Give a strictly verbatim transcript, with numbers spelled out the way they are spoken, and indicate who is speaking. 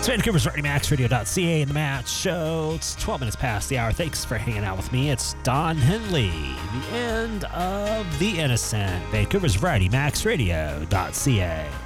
Speaker 1: It's Vancouver's Variety Max Radio dot C A in the Match Show. It's twelve minutes past the hour. Thanks for hanging out with me. It's Don Henley, the end of The Innocent. Vancouver's Variety Max Radio dot C A.